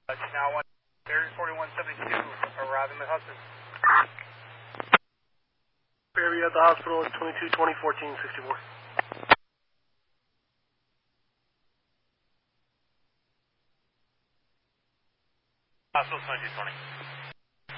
Now 1, Barry 4172, arriving at Hudson. Barry at the hospital at 22-20-14-64. Hospital 2220.